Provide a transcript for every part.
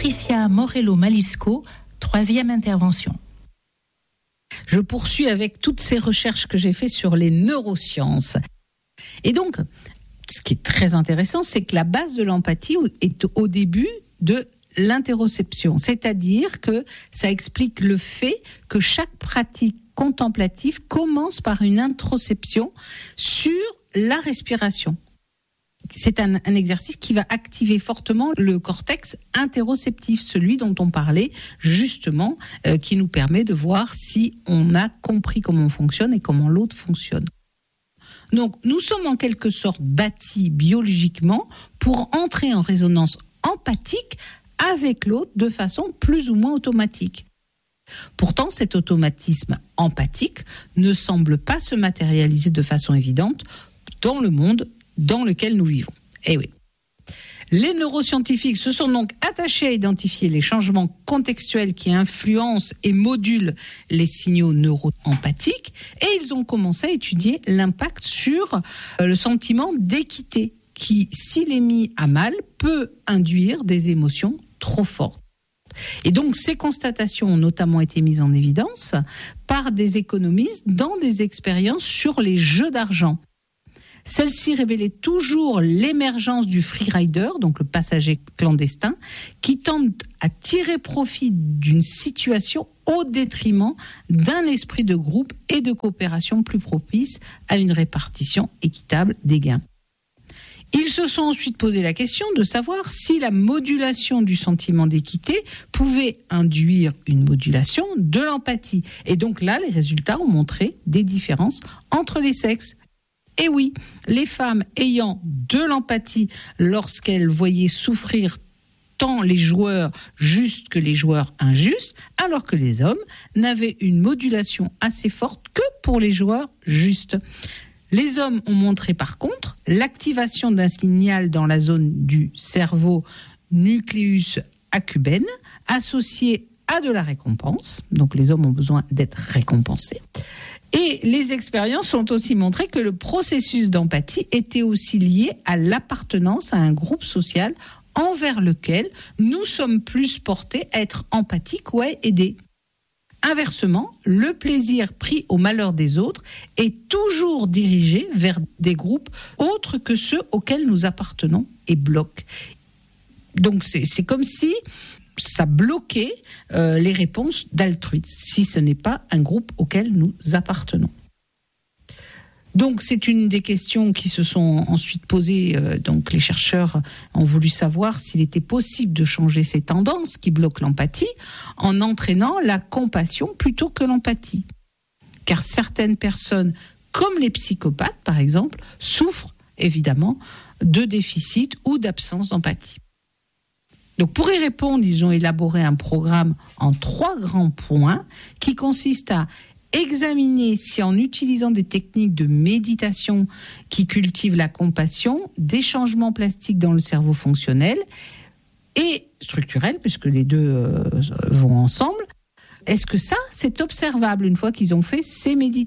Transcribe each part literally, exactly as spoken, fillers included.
Patricia Morello-Malisco, troisième intervention. Je poursuis avec toutes ces recherches que j'ai faites sur les neurosciences. Et donc, ce qui est très intéressant, c'est que la base de l'empathie est au début de l'interoception. C'est-à-dire que ça explique le fait que chaque pratique contemplative commence par une introception sur la respiration. C'est un, un exercice qui va activer fortement le cortex interoceptif, celui dont on parlait justement, euh, qui nous permet de voir si on a compris comment on fonctionne et comment l'autre fonctionne. Donc, nous sommes en quelque sorte bâtis biologiquement pour entrer en résonance empathique avec l'autre de façon plus ou moins automatique. Pourtant, cet automatisme empathique ne semble pas se matérialiser de façon évidente dans le monde dans lequel nous vivons. Eh oui. Les neuroscientifiques se sont donc attachés à identifier les changements contextuels qui influencent et modulent les signaux neuro-empathiques et ils ont commencé à étudier l'impact sur le sentiment d'équité qui, s'il est mis à mal, peut induire des émotions trop fortes. Et donc, ces constatations ont notamment été mises en évidence par des économistes dans des expériences sur les jeux d'argent. Celle-ci révélait toujours l'émergence du freerider, donc le passager clandestin, qui tente à tirer profit d'une situation au détriment d'un esprit de groupe et de coopération plus propice à une répartition équitable des gains. Ils se sont ensuite posé la question de savoir si la modulation du sentiment d'équité pouvait induire une modulation de l'empathie. Et donc là, les résultats ont montré des différences entre les sexes. Et oui, les femmes ayant de l'empathie lorsqu'elles voyaient souffrir tant les joueurs justes que les joueurs injustes, alors que les hommes n'avaient une modulation assez forte que pour les joueurs justes. Les hommes ont montré par contre l'activation d'un signal dans la zone du cerveau nucleus accumbens associé à de la récompense. Donc les hommes ont besoin d'être récompensés. Et les expériences ont aussi montré que le processus d'empathie était aussi lié à l'appartenance à un groupe social envers lequel nous sommes plus portés à être empathiques ou à aider. Inversement, le plaisir pris au malheur des autres est toujours dirigé vers des groupes autres que ceux auxquels nous appartenons et bloque. Donc c'est, c'est comme si ça bloquait euh, les réponses d'altruisme, si ce n'est pas un groupe auquel nous appartenons. Donc c'est une des questions qui se sont ensuite posées. Euh, donc les chercheurs ont voulu savoir s'il était possible de changer ces tendances qui bloquent l'empathie en entraînant la compassion plutôt que l'empathie. Car certaines personnes, comme les psychopathes par exemple, souffrent évidemment de déficit ou d'absence d'empathie. Donc pour y répondre, ils ont élaboré un programme en trois grands points qui consiste à examiner si en utilisant des techniques de méditation qui cultivent la compassion, des changements plastiques dans le cerveau fonctionnel et structurel, puisque les deux euh, vont ensemble, est-ce que ça, c'est observable une fois qu'ils ont fait ces méditations ?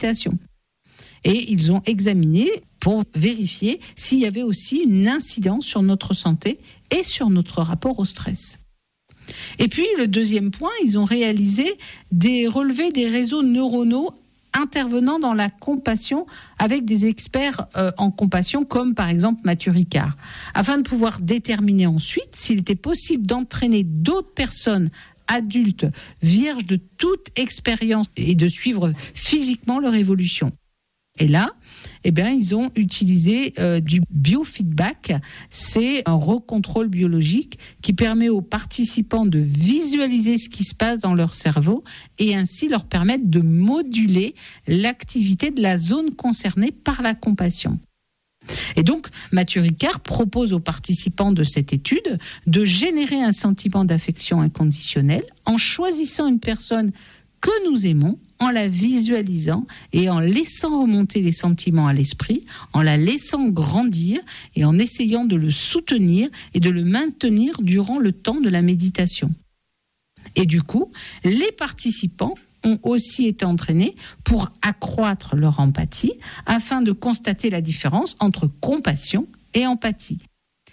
Et ils ont examiné pour vérifier s'il y avait aussi une incidence sur notre santé et sur notre rapport au stress. Et puis, le deuxième point, ils ont réalisé des relevés des réseaux neuronaux intervenant dans la compassion avec des experts euh, en compassion, comme par exemple Mathieu Ricard, afin de pouvoir déterminer ensuite s'il était possible d'entraîner d'autres personnes adultes vierges de toute expérience et de suivre physiquement leur évolution. Et là, eh bien, ils ont utilisé euh, du biofeedback. C'est un recontrôle biologique qui permet aux participants de visualiser ce qui se passe dans leur cerveau et ainsi leur permettre de moduler l'activité de la zone concernée par la compassion. Et donc, Mathieu Ricard propose aux participants de cette étude de générer un sentiment d'affection inconditionnelle en choisissant une personne que nous aimons, en la visualisant et en laissant remonter les sentiments à l'esprit, en la laissant grandir et en essayant de le soutenir et de le maintenir durant le temps de la méditation. Et du coup, les participants ont aussi été entraînés pour accroître leur empathie afin de constater la différence entre compassion et empathie.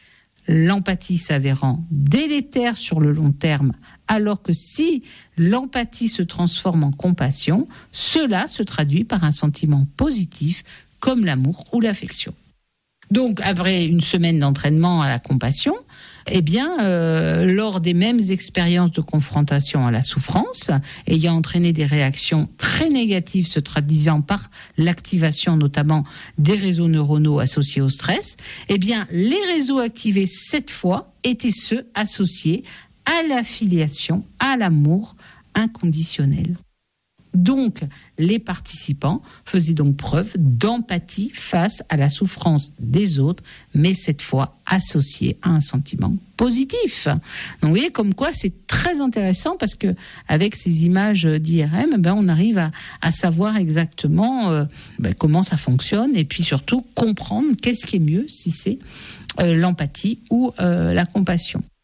l'empathie s'avérant délétère sur le long terme, alors que si l'empathie se transforme en compassion, cela se traduit par un sentiment positif comme l'amour ou l'affection. Donc, après une semaine d'entraînement à la compassion, eh bien, euh, lors des mêmes expériences de confrontation à la souffrance, ayant entraîné des réactions très négatives se traduisant par l'activation notamment des réseaux neuronaux associés au stress, eh bien, les réseaux activés cette fois étaient ceux associés à l'affiliation, à l'amour inconditionnel. Donc, les participants faisaient donc preuve d'empathie face à la souffrance des autres, mais cette fois associée à un sentiment positif. Donc, vous voyez, comme quoi c'est très intéressant parce que avec ces images d'I R M, ben, on arrive à, à savoir exactement euh, ben, comment ça fonctionne et puis surtout comprendre qu'est-ce qui est mieux, si c'est euh, l'empathie ou euh, la compassion.